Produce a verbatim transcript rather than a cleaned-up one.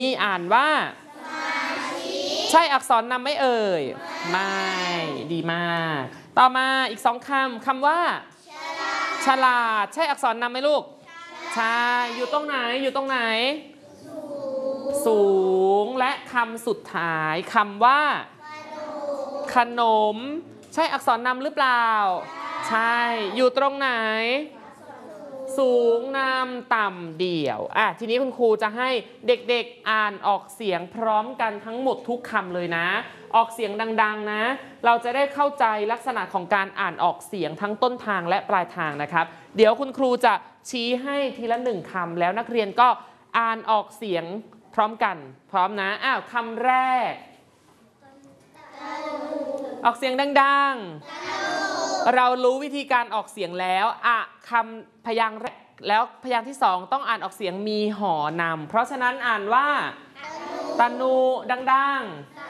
นี่อ่านว่าใช่อักษรนำไม่เอ่ยไม่ดีมากต่อมาอีกสองคำคำว่าฉลาดใช่อักษรนำไหมลูกใช่อยู่ตรงไหนอยู่ตรงไหนสูงและคำสุดท้ายคำว่าขนมใช่อักษรนำหรือเปล่าใช่อยู่ตรงไหนสูงนำต่ำเดี่ยวอ่ะทีนี้คุณครูจะให้เด็กๆอ่านออกเสียงพร้อมกันทั้งหมดทุกคำเลยนะออกเสียงดังๆนะเราจะได้เข้าใจลักษณะของการอ่านออกเสียงทั้งต้นทางและปลายทางนะครับเดี๋ยวคุณครูจะชี้ให้ทีละหนึ่งคำแล้วนักเรียนก็อ่านออกเสียงพร้อมกันพร้อมนะอ้าวคำแรกออกเสียงดังๆเรารู้วิธีการออกเสียงแล้วอะคำพยางค์แรกแล้วพยางค์ที่สองต้องอ่านออกเสียงมีหอนำเพราะฉะนั้นอ่านว่าตะนูดังๆ